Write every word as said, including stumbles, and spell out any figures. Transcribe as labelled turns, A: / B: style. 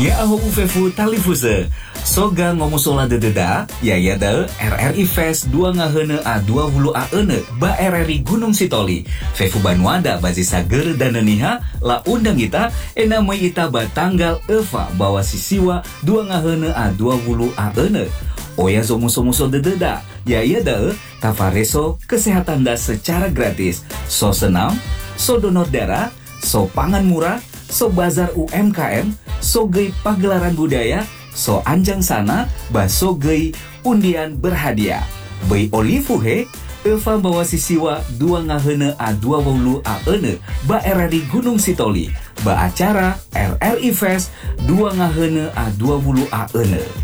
A: Ya aho ufefu talifuse. Soga ngomusola dededa, ya ya de R R I Fest dua ngahene a dua puluh a ene ba R R I Gunung Sitoli. Fefu Banuada bazi sager dan niha la undang kita ena mai ita ba tanggal eva bawa sisiwa dua ngahene a dua puluh a ene. Oya zomuso-muso dededa, ya ya de tafareso kesehatan da secara gratis. So senam, so donor darah, so pangan murah, so bazar U M K M, so gei pagelaran budaya, so anjang sana, baso gei undian berhadiah. Bei olivuhe, Eva bawa sisiwa dua ngahene a dua puluh a ene ba R R I Gunung Sitoli, ba acara R R I Fest dua ngahene a dua puluh a ene.